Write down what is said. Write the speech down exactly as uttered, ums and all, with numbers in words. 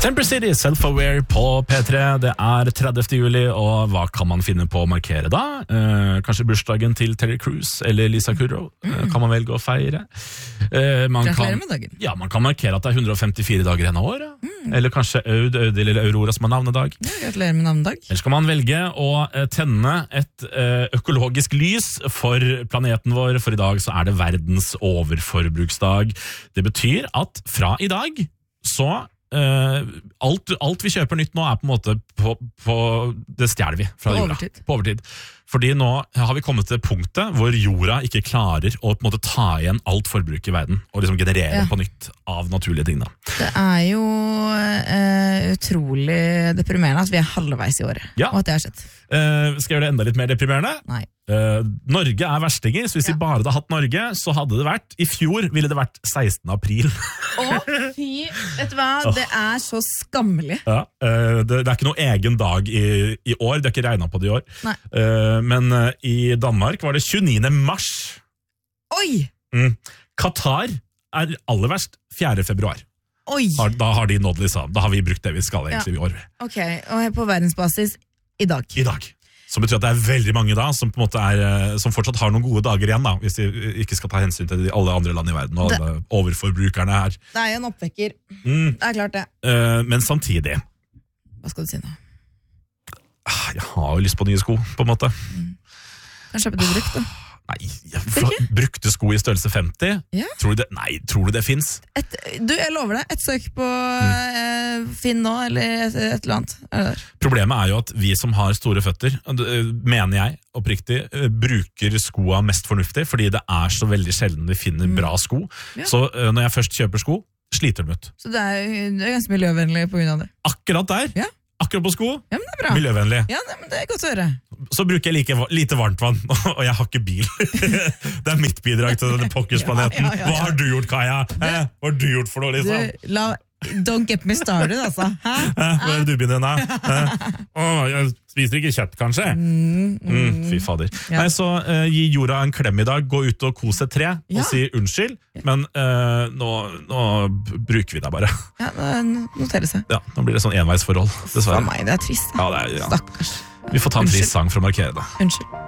Temper City, Self-Aware på P tre. Det er tredivte juli, og hva kan man finne på å markere da? Eh, kanskje bursdagen til Terry Crews eller Lisa Kudrow mm. eh, kan man velge å feire. Eh, man Gratulerer kan, med dagen. Ja, man kan markere at det er hundre og femtifire dager igjen av året. Mm. Eller kanskje Aud, Audil eller Aurora som har navnedag. Ja, gratulerer med navnedag. Eller skal man velge å eh, tenne et eh, økologisk lys for planeten vår, for i dag så er det verdens overforbruksdag. Det betyr at fra i dag så Uh, alt, alt vi kjøper nytt nå er på en måte på, på det stjeler vi fra på jorda. Overtid. På overtid. Fordi nå har vi kommet til punktet hvor jorda ikke klarer å på en måte ta igjen alt forbruk i verden og liksom generere ja. på nytt av naturlige ting. Da. Det er jo uh, utrolig deprimerende at vi er halvveis i året, ja. og at det har skjedd. Uh, skal jeg gjøre det enda litt mer deprimerende? Nei. Uh, Norge er verstinger, så hvis ja. vi bare hadde hatt Norge, så hadde det vært i fjor ville det vært sekstende april. Å fy, vet du hva, det er så skammelig. Ja, uh, det, det er ikke noe egen dag i, i år, det er ikke regnet på det i år. Uh, men uh, i Danmark var det tjueniende mars. Oi! Mm. Qatar er aller verst fjerde februar. Oi! Da, da har de nådd liksom, da har vi brukt det vi skal egentlig ja. i år. Ok, og på verdensbasis i dag. I dag. Som betyr at det er veldig mange da, som, på en måte er, som fortsatt har noen gode dager igjen, da, hvis de ikke skal ta hensyn til alle andre land i verden, og alle det, overforbrukerne her. Det er jo en oppvekker. Mm. Det er klart det. Uh, men samtidig... Hva skal du si nå? Jeg har jo lyst på nye sko, på en måte. Mm. Kan kjøpe det brukt, da. Nei, jeg, brukte sko i størrelse femti? Ja. Tror du det, nei, tror du det finnes? Et, du, jeg lover deg, et søk på mm. eh, Finn nå, eller et, et eller annet. Er det der? Problemet er jo at vi som har store føtter, mener jeg oppriktig, bruker skoa mest fornuftig, fordi det er så veldig sjelden vi finner mm. bra sko. Ja. Så uh, når jeg først kjøper sko, sliter de ut. Så det er, det er ganske miljøvennlig på grunn av det? Akkurat der! Ja. Akkurat på sko, ja, men det er bra. Miljøvennlig. Ja, det, men det er godt å høre. Så bruker jeg like, lite varmtvann, og jeg har ikke bil. Det er mitt bidrag til denne pokkersplaneten. Ja, ja, ja, ja. Hva har du gjort, Kaja? Hæ? Hva har du gjort for noe, liksom? Du, la, don't get me started, altså. Hæ? Hæ? Hva er det du begynner da? Åh, jeg spiser ikke kjøtt, kanskje? Mm, mm. Mm, fy fader. Ja. Nei, så uh, gi jorda en klem i dag, gå ut og kose et tre, og ja. si unnskyld, men uh, nå, nå bruker vi deg bare. Ja, det noterer seg. Ja, nå blir det sånn enveisforhold, dessverre. For meg, det er trist. Ja, det er, ja. Stakkars. Vi får ta en trist sang for å markere det. Unnskyld.